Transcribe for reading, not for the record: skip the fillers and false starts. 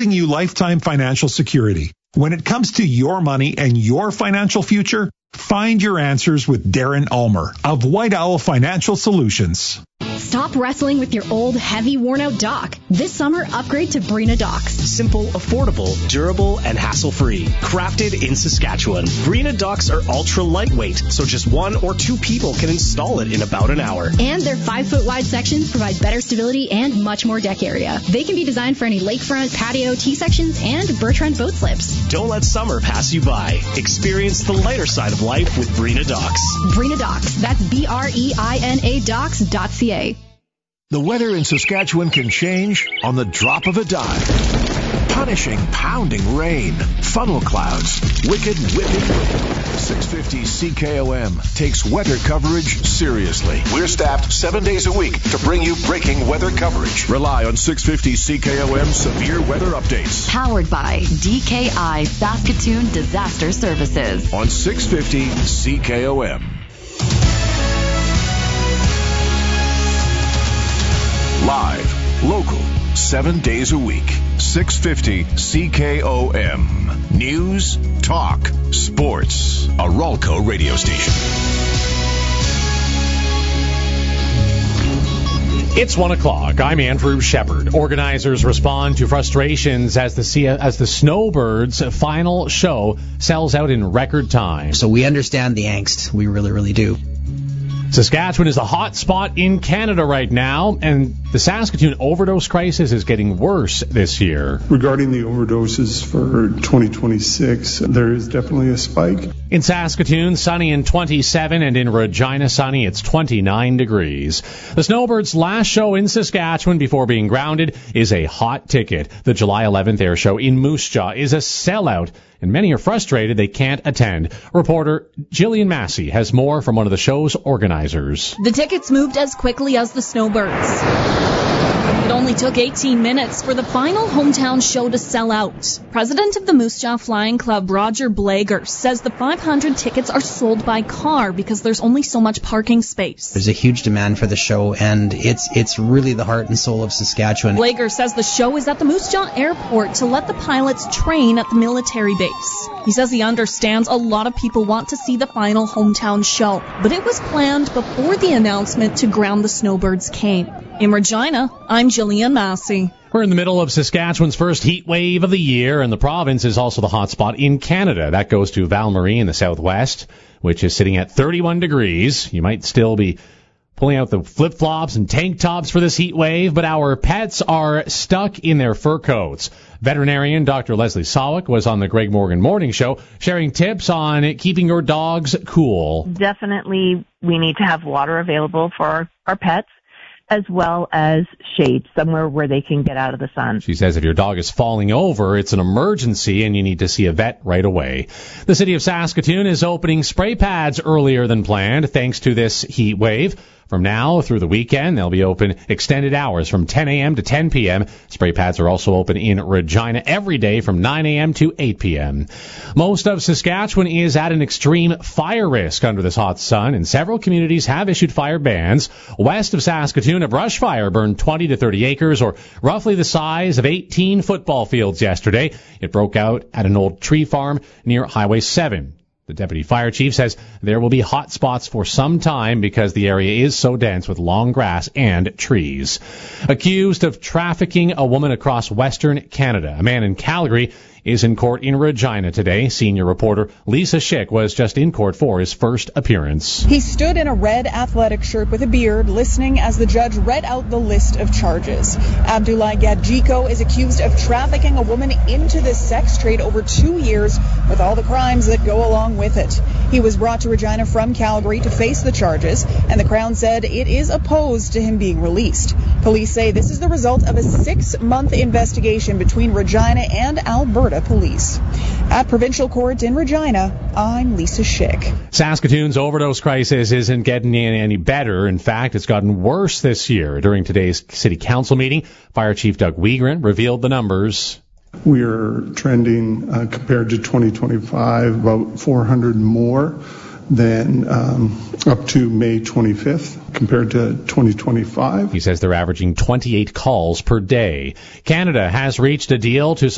giving you lifetime financial security. When it comes to your money and your financial future, find your answers with Darren Ulmer of White Owl Financial Solutions. Stop wrestling with your old, heavy, worn-out dock. This summer, upgrade to Breena docks. Simple, affordable, durable, and hassle-free. Crafted in Saskatchewan. Breena docks are ultra-lightweight, so just 1 or 2 people can install it in about an hour. And their 5-foot-wide sections provide better stability and much more deck area. They can be designed for any lakefront, patio, T-sections, and Bertrand boat slips. Don't let summer pass you by. Experience the lighter side of life with Breena docks. Breena docks. That's BREINA docks.ca. The weather in Saskatchewan can change on the drop of a dime. Punishing, pounding rain, funnel clouds, wicked whipping wind. 650 CKOM takes weather coverage seriously. We're staffed 7 days a week to bring you breaking weather coverage. Rely on 650 CKOM severe weather updates. Powered by DKI Saskatoon Disaster Services. On 650 CKOM. Live, local, 7 days a week. 650 CKOM. News, talk, sports. A Ralco radio station. It's 1 o'clock. I'm Andrew Shepard. Organizers respond to frustrations as the Snowbirds' final show sells out in record time. So we understand the angst. We really, really do. Saskatchewan is a hot spot in Canada right now, and the Saskatoon overdose crisis is getting worse this year. Regarding the overdoses for 2026, there is definitely a spike. In Saskatoon, sunny and 27, and in Regina, sunny, it's 29 degrees. The Snowbirds' last show in Saskatchewan before being grounded is a hot ticket. The July 11th air show in Moose Jaw is a sellout, and many are frustrated they can't attend. Reporter Jillian Massey has more from one of the show's organizers. The tickets moved as quickly as the Snowbirds. It only took 18 minutes for the final hometown show to sell out. President of the Moose Jaw Flying Club, Roger Blager, says the 500 tickets are sold by car because there's only so much parking space. There's a huge demand for the show, and it's really the heart and soul of Saskatchewan. Blager says the show is at the Moose Jaw Airport to let the pilots train at the military base. He says he understands a lot of people want to see the final hometown show, but it was planned before the announcement to ground the Snowbirds came. In Regina, I'm Jillian Massey. We're in the middle of Saskatchewan's first heat wave of the year, and the province is also the hot spot in Canada. That goes to Val-Marie in the southwest, which is sitting at 31 degrees. You might still be pulling out the flip-flops and tank tops for this heat wave, but our pets are stuck in their fur coats. Veterinarian Dr. Leslie Sawick was on the Greg Morgan Morning Show sharing tips on keeping your dogs cool. Definitely we need to have water available for our pets, as well as shade, somewhere where they can get out of the sun. She says if your dog is falling over, it's an emergency and you need to see a vet right away. The city of Saskatoon is opening spray pads earlier than planned thanks to this heat wave. From now through the weekend, they'll be open extended hours from 10 a.m. to 10 p.m. Spray pads are also open in Regina every day from 9 a.m. to 8 p.m. Most of Saskatchewan is at an extreme fire risk under this hot sun, and several communities have issued fire bans. West of Saskatoon, a brush fire burned 20 to 30 acres, or roughly the size of 18 football fields yesterday. It broke out at an old tree farm near Highway 7. The deputy fire chief says there will be hot spots for some time because the area is so dense with long grass and trees. Accused of trafficking a woman across Western Canada, a man in Calgary is in court in Regina today. Senior reporter Lisa Schick was just in court for his first appearance. He stood in a red athletic shirt with a beard, listening as the judge read out the list of charges. Abdullah Gadjiko is accused of trafficking a woman into the sex trade over 2 years with all the crimes that go along with it. He was brought to Regina from Calgary to face the charges, and the Crown said it is opposed to him being released. Police say this is the result of a 6-month investigation between Regina and Alberta Police. At Provincial Court in Regina, I'm Lisa Schick. Saskatoon's overdose crisis isn't getting any better. In fact, it's gotten worse this year. During today's City Council meeting, Fire Chief Doug Wiegren revealed the numbers. We are trending, compared to 2025, about 400 more than up to May 25th compared to 2025. He says they're averaging 28 calls per day. Canada has reached a deal to